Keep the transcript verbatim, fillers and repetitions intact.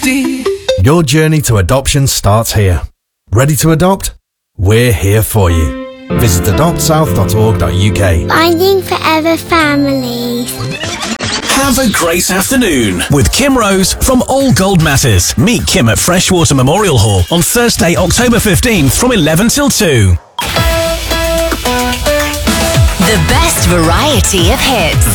fifty. Your journey to adoption starts here. Ready to adopt? We're here for you. Visit adopt south dot org dot U K. Finding Forever Families. Have a great afternoon with Kim Rose from All Gold Matters. Meet Kim at Freshwater Memorial Hall on Thursday, October fifteenth from eleven till two. The best variety of hits.